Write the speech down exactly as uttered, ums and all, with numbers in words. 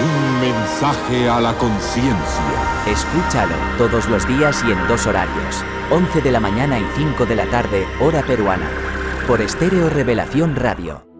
Un mensaje a la conciencia. Escúchalo todos los días y en dos horarios. once de la mañana y cinco de la tarde, hora peruana. Por Estéreo Revelación Radio.